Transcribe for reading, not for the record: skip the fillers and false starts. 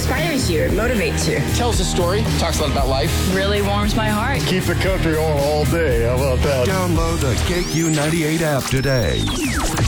inspires you, it motivates you. Tells a story, talks a lot about life. Really warms my heart. Keep the country on all day. How about that? Download the KQ98 app today.